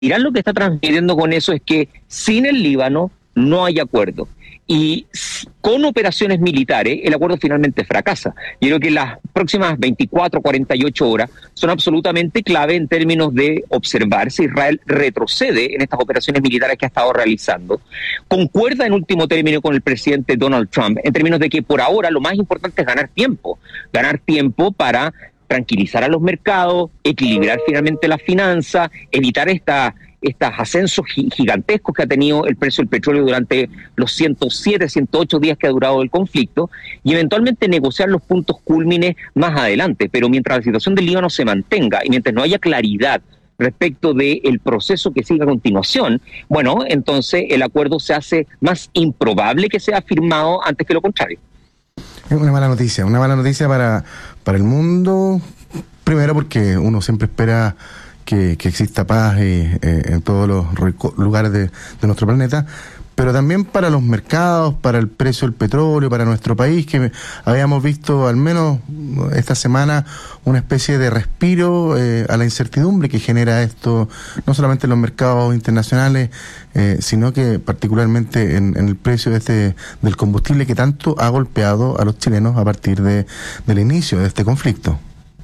Irán lo que está transmitiendo con eso es que sin el Líbano no hay acuerdo. Y con operaciones militares el acuerdo finalmente fracasa. Yo creo que las próximas 24, 48 horas son absolutamente clave en términos de observar si Israel retrocede en estas operaciones militares que ha estado realizando. Concuerda en último término con el presidente Donald Trump en términos de que por ahora lo más importante es ganar tiempo para tranquilizar a los mercados, equilibrar finalmente las finanzas, evitar estos ascensos gigantescos que ha tenido el precio del petróleo durante los 107, 108 días que ha durado el conflicto, y eventualmente negociar los puntos cúlmines más adelante. Pero mientras la situación del Líbano se mantenga y mientras no haya claridad respecto del proceso que siga a continuación, bueno, entonces el acuerdo se hace más improbable que sea firmado antes que lo contrario. Es una mala noticia para el mundo, primero porque uno siempre espera que exista paz en todos los lugares de nuestro planeta, pero también para los mercados, para el precio del petróleo, para nuestro país, que habíamos visto al menos esta semana una especie de respiro a la incertidumbre que genera esto, no solamente en los mercados internacionales, sino que particularmente en el precio del combustible que tanto ha golpeado a los chilenos a partir del inicio de este conflicto.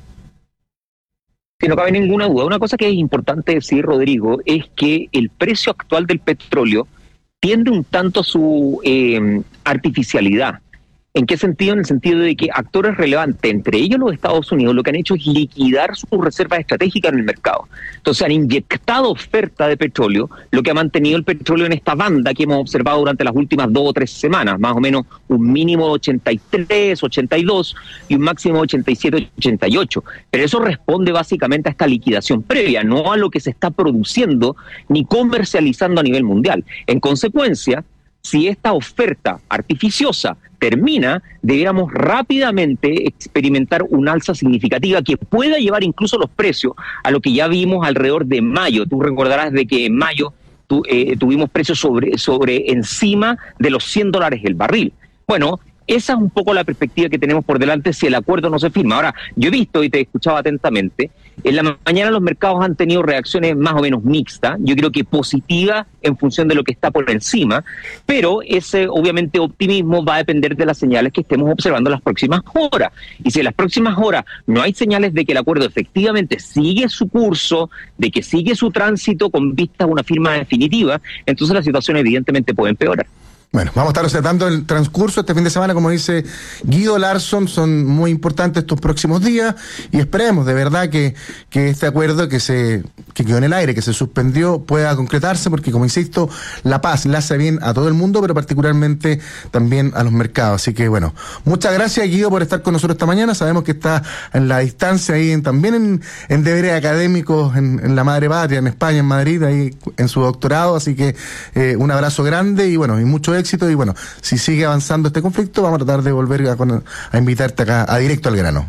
Si no cabe ninguna duda, una cosa que es importante decir, Rodrigo, es que el precio actual del petróleo tiende un tanto a su artificialidad. ¿En qué sentido? En el sentido de que actores relevantes, entre ellos los Estados Unidos, lo que han hecho es liquidar sus reservas estratégicas en el mercado. Entonces han inyectado oferta de petróleo, lo que ha mantenido el petróleo en esta banda que hemos observado durante las últimas 2 o 3 semanas, más o menos un mínimo de 83, 82 y un máximo de 87, 88. Pero eso responde básicamente a esta liquidación previa, no a lo que se está produciendo ni comercializando a nivel mundial. En consecuencia, si esta oferta artificiosa termina, debiéramos rápidamente experimentar una alza significativa que pueda llevar incluso los precios a lo que ya vimos alrededor de mayo. Tú recordarás de que en mayo tuvimos precios sobre encima de los $100 el barril. Bueno, esa es un poco la perspectiva que tenemos por delante si el acuerdo no se firma. Ahora, yo he visto y te he escuchado atentamente, en la mañana los mercados han tenido reacciones más o menos mixtas, yo creo que positivas en función de lo que está por encima, pero ese obviamente optimismo va a depender de las señales que estemos observando en las próximas horas. Y si en las próximas horas no hay señales de que el acuerdo efectivamente sigue su curso, de que sigue su tránsito con vista a una firma definitiva, entonces la situación evidentemente puede empeorar. Bueno, vamos a estar observando el transcurso este fin de semana, como dice Guido Larsson, son muy importantes estos próximos días y esperemos de verdad que este acuerdo que quedó en el aire, que se suspendió, pueda concretarse, porque como insisto, la paz le hace bien a todo el mundo, pero particularmente también a los mercados. Así que bueno, muchas gracias Guido por estar con nosotros esta mañana. Sabemos que está en la distancia ahí también en deberes académicos en la madre patria, en España, en Madrid, ahí en su doctorado, así que un abrazo grande y bueno, y mucho éxito, y bueno, si sigue avanzando este conflicto, vamos a tratar de volver a invitarte acá a Directo al Grano.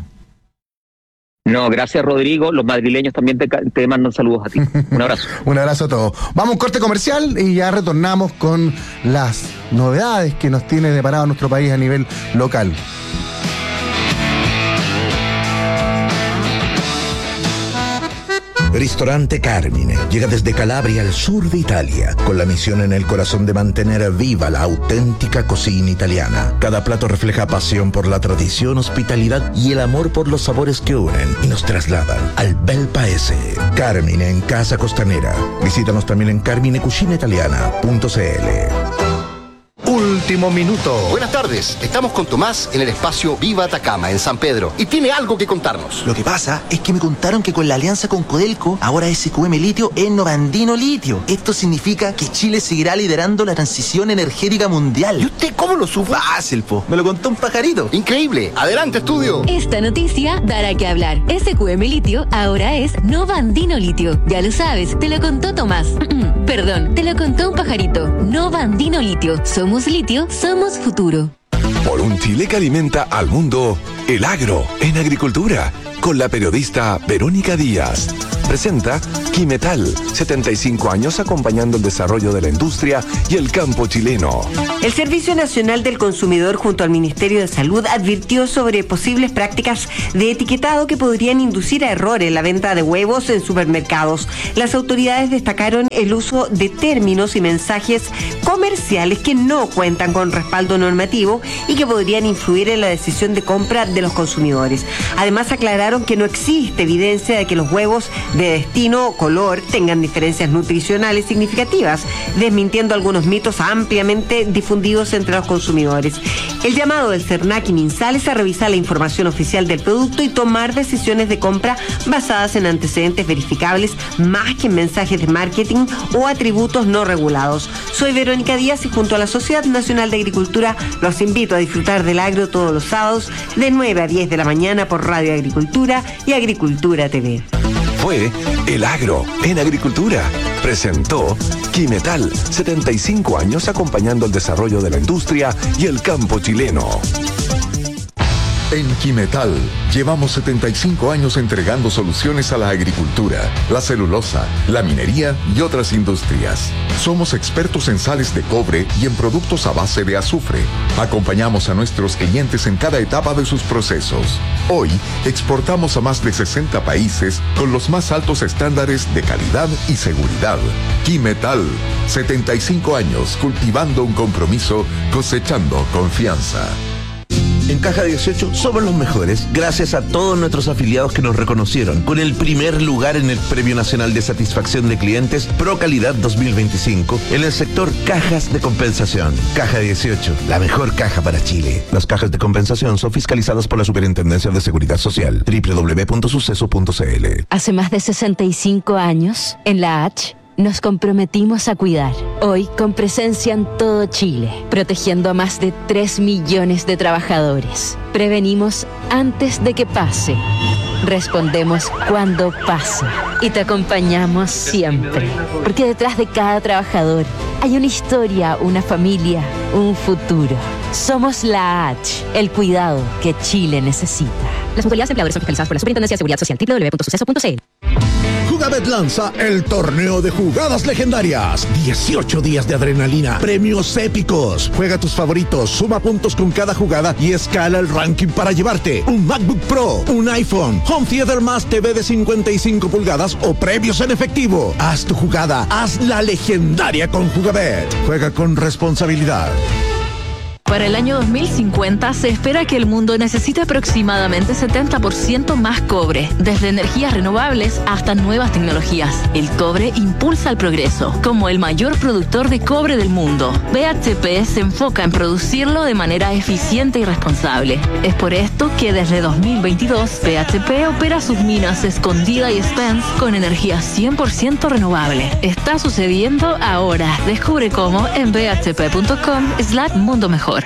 No, gracias Rodrigo, los madrileños también te mandan saludos a ti. Un abrazo. Un abrazo a todos. Vamos a un corte comercial y ya retornamos con las novedades que nos tiene deparado nuestro país a nivel local. Ristorante Carmine llega desde Calabria al sur de Italia, con la misión en el corazón de mantener viva la auténtica cocina italiana. Cada plato refleja pasión por la tradición, hospitalidad y el amor por los sabores que unen y nos trasladan al bel paese. Carmine en Casa Costanera. Visítanos también en carminecucinaitaliana.cl. Último minuto. Buenas tardes, estamos con Tomás en el espacio Viva Atacama, en San Pedro, y tiene algo que contarnos. Lo que pasa es que me contaron que con la alianza con Codelco, ahora SQM Litio es Novandino Litio. Esto significa que Chile seguirá liderando la transición energética mundial. ¿Y usted cómo lo supo? Fácil, po. Me lo contó un pajarito. Increíble. Adelante, estudio. Esta noticia dará que hablar. SQM Litio ahora es Novandino Litio. Ya lo sabes, te lo contó Tomás. Perdón, te lo contó un pajarito. Novandino Litio. Somos litio, somos futuro. Por un Chile que alimenta al mundo, el agro en agricultura. con la periodista Verónica Díaz. Presenta Quimetal, 75 años acompañando el desarrollo de la industria y el campo chileno. El Servicio Nacional del Consumidor junto al Ministerio de Salud advirtió sobre posibles prácticas de etiquetado que podrían inducir a error en la venta de huevos en supermercados. Las autoridades destacaron el uso de términos y mensajes comerciales que no cuentan con respaldo normativo y que podrían influir en la decisión de compra de los consumidores. Además, aclararon que no existe evidencia de que los huevos de destino o color tengan diferencias nutricionales significativas, desmintiendo algunos mitos ampliamente difundidos entre los consumidores. El llamado del CERNAC y MinSal es a revisar la información oficial del producto y tomar decisiones de compra basadas en antecedentes verificables más que en mensajes de marketing o atributos no regulados. Soy Verónica Díaz y junto a la Sociedad Nacional de Agricultura los invito a disfrutar del agro todos los sábados de 9 a 10 de la mañana por Radio Agricultura y Agricultura TV. Fue El Agro en Agricultura. Presentó Quimetal, 75 años acompañando el desarrollo de la industria y el campo chileno. En Quimetal llevamos 75 años entregando soluciones a la agricultura, la celulosa, la minería y otras industrias. Somos expertos en sales de cobre y en productos a base de azufre. Acompañamos a nuestros clientes en cada etapa de sus procesos. Hoy exportamos a más de 60 países con los más altos estándares de calidad y seguridad. Quimetal, 75 años cultivando un compromiso, cosechando confianza. En Caja 18 somos los mejores gracias a todos nuestros afiliados que nos reconocieron con el primer lugar en el Premio Nacional de Satisfacción de Clientes Pro Calidad 2025 en el sector cajas de compensación. Caja 18, la mejor caja para Chile. Las cajas de compensación son fiscalizadas por la Superintendencia de Seguridad Social. www.suceso.cl. Hace más de 65 años, en la H, nos comprometimos a cuidar, hoy con presencia en todo Chile, protegiendo a más de 3 millones de trabajadores. Prevenimos antes de que pase, respondemos cuando pasa y te acompañamos siempre, porque detrás de cada trabajador hay una historia, una familia, un futuro. Somos la H, el cuidado que Chile necesita. Las mutualidades de empleadores son fiscalizadas por la Superintendencia de Seguridad Social. www.suceso.cl. Jugabet lanza el torneo de jugadas legendarias. 18 días de adrenalina, premios épicos. Juega tus favoritos, suma puntos con cada jugada y escala el ranking para llevarte un MacBook Pro, un iPhone, Home Theater más TV de 55 pulgadas o premios en efectivo. Haz tu jugada, haz la legendaria con Jugabet. Juega con responsabilidad. Para el año 2050 se espera que el mundo necesite aproximadamente 70% más cobre, desde energías renovables hasta nuevas tecnologías. El cobre impulsa el progreso. Como el mayor productor de cobre del mundo, BHP se enfoca en producirlo de manera eficiente y responsable. Es por esto que desde 2022 BHP opera sus minas Escondida y Spence con energía 100% renovable. Está sucediendo ahora. Descubre cómo en bhp.com/mundo mejor.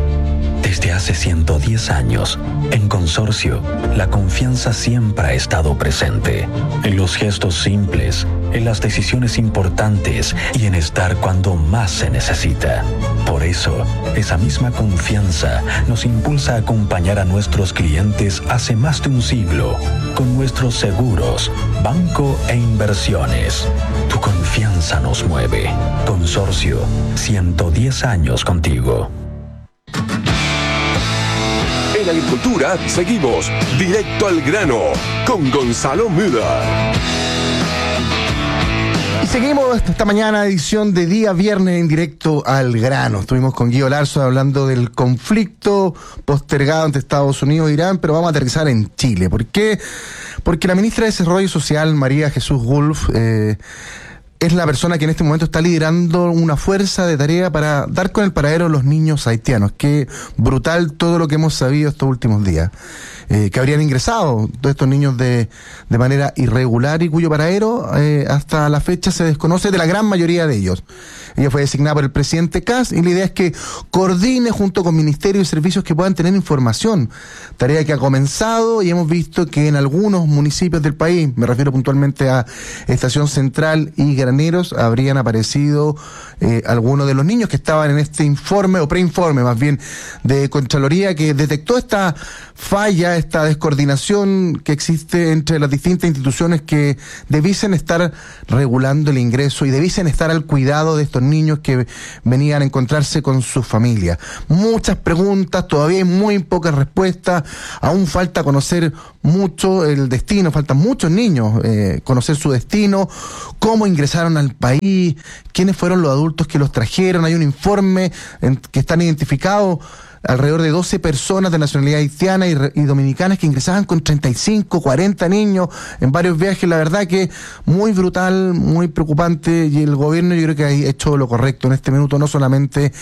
Desde hace 110 años, en Consorcio, la confianza siempre ha estado presente. En los gestos simples, en las decisiones importantes y en estar cuando más se necesita. Por eso, esa misma confianza nos impulsa a acompañar a nuestros clientes hace más de un siglo, con nuestros seguros, banco e inversiones. Tu confianza nos mueve. Consorcio, 110 años contigo. En Agricultura seguimos directo al grano con Gonzalo Müller. Y seguimos esta mañana edición de día viernes en directo al grano. Estuvimos con Guido Larson hablando del conflicto postergado entre Estados Unidos e Irán, pero vamos a aterrizar en Chile. ¿Por qué? Porque la ministra de Desarrollo Social, María Jesús Wolf, es la persona que en este momento está liderando una fuerza de tarea para dar con el paradero a los niños haitianos. Qué brutal todo lo que hemos sabido estos últimos días. Que habrían ingresado todos estos niños de manera irregular y cuyo paradero hasta la fecha se desconoce de la gran mayoría de ellos. Ella fue designada por el presidente Kast y la idea es que coordine junto con ministerios y servicios que puedan tener información. Tarea que ha comenzado y hemos visto que en algunos municipios del país, me refiero puntualmente a Estación Central y Graneros, habrían aparecido algunos de los niños que estaban en este informe, o preinforme más bien, de Contraloría, que detectó esta falla, esta descoordinación que existe entre las distintas instituciones que debiesen estar regulando el ingreso y debiesen estar al cuidado de estos niños que venían a encontrarse con su familia. Muchas preguntas, todavía hay muy pocas respuestas, aún falta conocer mucho el destino, faltan muchos niños conocer su destino, cómo ingresaron al país, quiénes fueron los adultos que los trajeron. Hay un informe que están identificados alrededor de 12 personas de nacionalidad haitiana y dominicanas que ingresaban con 35, 40 niños en varios viajes. La verdad que muy brutal, muy preocupante, y el gobierno yo creo que ha hecho lo correcto en este minuto, no solamente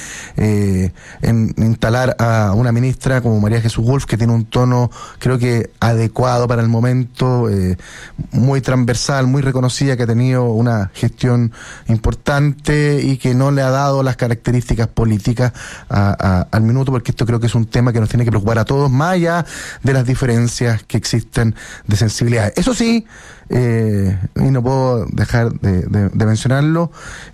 en instalar a una ministra como María Jesús Wolf, que tiene un tono creo que adecuado para el momento, muy transversal, muy reconocida, que ha tenido una gestión importante y que no le ha dado las características políticas al minuto, porque esto creo que es un tema que nos tiene que preocupar a todos, más allá de las diferencias que existen de sensibilidad. Eso sí, y no puedo dejar de mencionarlo,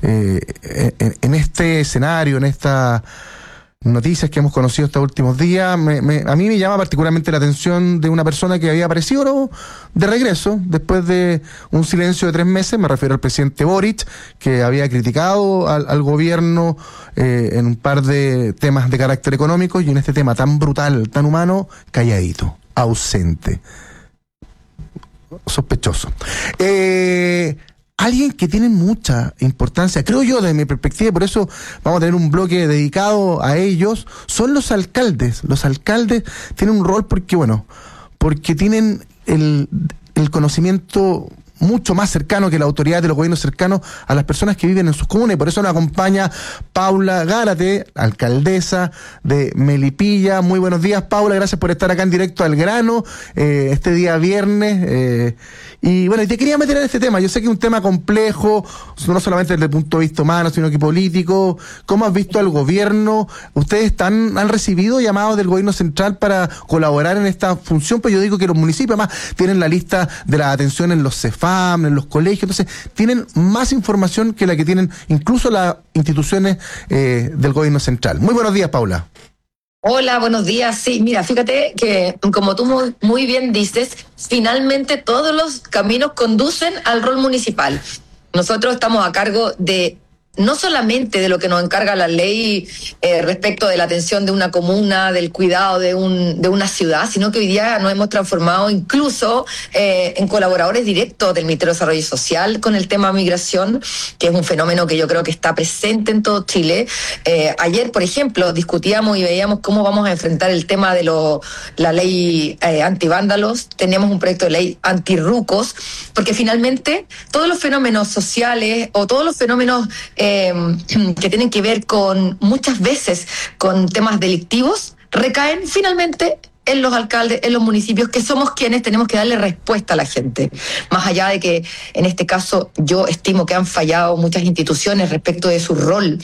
en este escenario, en esta noticias que hemos conocido estos últimos días, a mí me llama particularmente la atención de una persona que había aparecido de regreso después de un silencio de 3 meses. Me refiero al presidente Boric, que había criticado al gobierno en un par de temas de carácter económico, y en este tema tan brutal, tan humano, calladito, ausente, sospechoso. Alguien que tiene mucha importancia, creo yo, desde mi perspectiva, y por eso vamos a tener un bloque dedicado a ellos, son los alcaldes. Los alcaldes tienen un rol porque tienen el conocimiento mucho más cercano que la autoridad de los gobiernos cercanos a las personas que viven en sus comunas, y por eso nos acompaña Paula Gárate, alcaldesa de Melipilla. Muy buenos días, Paula, gracias por estar acá en Directo al Grano, este día viernes, y bueno, te quería meter en este tema. Yo sé que es un tema complejo, no solamente desde el punto de vista humano, sino que político. ¿Cómo has visto al gobierno? ¿Ustedes han recibido llamados del gobierno central para colaborar en esta función? Pues yo digo que los municipios además tienen la lista de la atención en los CEFAM, en los colegios, entonces tienen más información que la que tienen incluso las instituciones del gobierno central. Muy buenos días, Paula. Hola, buenos días. Sí, mira, fíjate que como tú muy bien dices, finalmente todos los caminos conducen al rol municipal. Nosotros estamos a cargo de no solamente de lo que nos encarga la ley respecto de la atención de una comuna, del cuidado de una ciudad, sino que hoy día nos hemos transformado incluso en colaboradores directos del Ministerio de Desarrollo Social con el tema migración, que es un fenómeno que yo creo que está presente en todo Chile. Ayer, por ejemplo, discutíamos y veíamos cómo vamos a enfrentar el tema de la ley antivándalos. Tenemos un proyecto de ley antirrucos, porque finalmente todos los fenómenos sociales o todos los fenómenos que tienen que ver con, muchas veces, con temas delictivos, recaen finalmente en los alcaldes, en los municipios, que somos quienes tenemos que darle respuesta a la gente. Más allá de que, en este caso, yo estimo que han fallado muchas instituciones respecto de su rol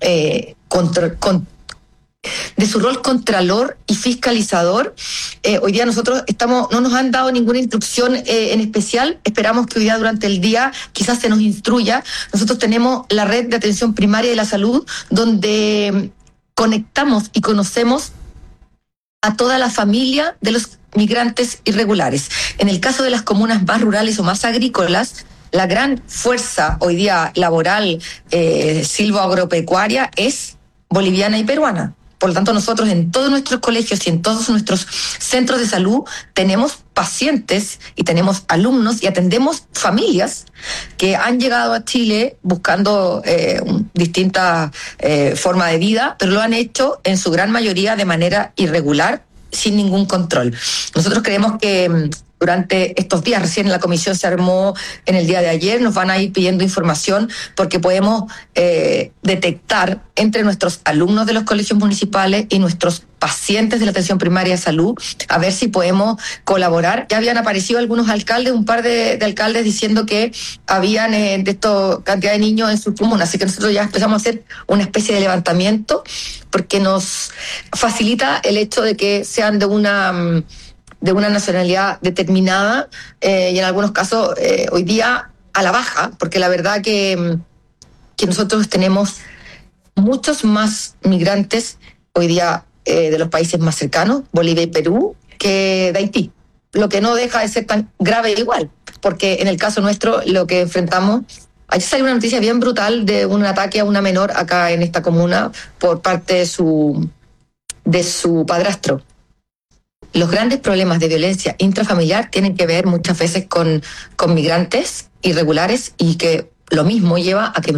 de su rol contralor y fiscalizador. Hoy día nosotros no nos han dado ninguna instrucción en especial. Esperamos que hoy día durante el día quizás se nos instruya. Nosotros tenemos la red de atención primaria de la salud, donde conectamos y conocemos a toda la familia de los migrantes irregulares. En el caso de las comunas más rurales o más agrícolas, la gran fuerza hoy día laboral silvoagropecuaria es boliviana y peruana. Por lo tanto, nosotros en todos nuestros colegios y en todos nuestros centros de salud tenemos pacientes y tenemos alumnos y atendemos familias que han llegado a Chile buscando distintas formas de vida, pero lo han hecho en su gran mayoría de manera irregular, sin ningún control. Nosotros creemos que durante estos días, recién la comisión se armó en el día de ayer, nos van a ir pidiendo información porque podemos detectar entre nuestros alumnos de los colegios municipales y nuestros pacientes de la atención primaria de salud, a ver si podemos colaborar. Ya habían aparecido algunos alcaldes, un par de alcaldes diciendo que habían de esta cantidad de niños en su comuna, así que nosotros ya empezamos a hacer una especie de levantamiento porque nos facilita el hecho de que sean de una nacionalidad determinada y en algunos casos hoy día a la baja, porque la verdad que nosotros tenemos muchos más migrantes hoy día de los países más cercanos, Bolivia y Perú, que de Haití. Lo que no deja de ser tan grave igual, porque en el caso nuestro lo que enfrentamos... Ayer salió una noticia bien brutal de un ataque a una menor acá en esta comuna por parte de su padrastro. Los grandes problemas de violencia intrafamiliar tienen que ver muchas veces con migrantes irregulares y que lo mismo lleva a que